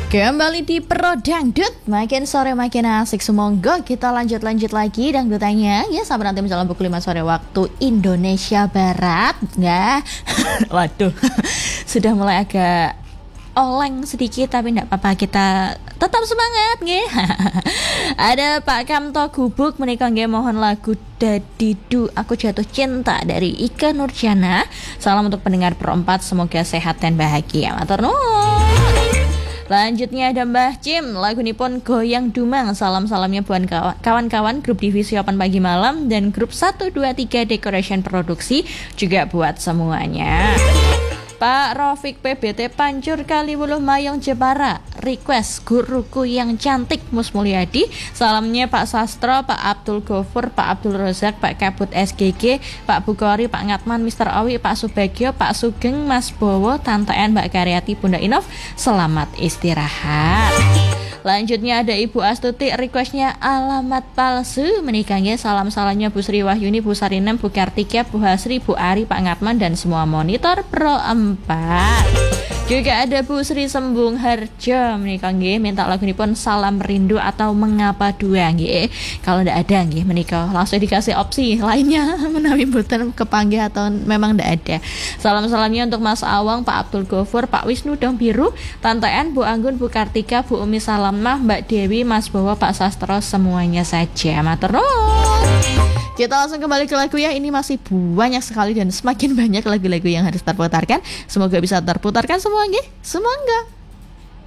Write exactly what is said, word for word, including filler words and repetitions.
Kembali di Pro Dangdut, makin sore makin asik. Semoga kita lanjut-lanjut lagi dangdutannya ya sampai nanti menjelang pukul lima sore waktu Indonesia Barat. Nggak? Waduh, sudah mulai agak oleng sedikit tapi enggak apa-apa, kita tetap semangat nggih. Ada Pak Kamto Gubuk menika nggih mohon lagu Dadidu Aku Jatuh Cinta dari Ika Nurjana. Salam untuk pendengar Pro empat, semoga sehat dan bahagia. Matur nuwun. Lanjutnya ada Mbah Cim, lagu nipun Goyang Dumang. Salam-salamnya buat kawan-kawan grup divisi Open Pagi Malam dan grup satu dua tiga Decoration Produksi juga buat semuanya. Pak Rofik P B T Pancur Kaliwuluh Mayong Jepara, request guruku yang cantik Mus Mulyadi. Salamnya Pak Sastro, Pak Abdul Gofur, Pak Abdul Rozak, Pak Kabut S G G, Pak Bukori, Pak Ngatman, Mister Owi, Pak Subagio, Pak Sugeng, Mas Bowo, Tante En, Mbak Karyati, Bunda Inov. Selamat istirahat. Lanjutnya ada Ibu Astuti, requestnya Alamat Palsu menikahnya. Salam-salamnya Bu Sri Wahyuni, Bu Sarinem, Bu Kartika, Bu Hasri, Bu Ari, Pak Ngatman dan semua monitor Pro empat. Juga ada Bu Sri Sembung Harjo menikah nggih, minta lagu nipun Salam Rindu atau Mengapa Dua nggih. Kalau ndak ada nggih menikah langsung dikasih opsi lainnya menawi mboten kepanggih atau memang ndak ada. Salam-salamnya untuk Mas Awang, Pak Abdul Gofur, Pak Wisnu Dong Biru, Tante En, Bu Anggun, Bu Kartika, Bu Umi Salamah, Mbak Dewi, Mas Bowo, Pak Sastro, semuanya saja. Matur nuwun. Kita langsung kembali ke lagu ya. Ini masih banyak sekali dan semakin banyak lagu-lagu yang harus terputarkan. Semoga bisa terputarkan semua nggih. Semoga.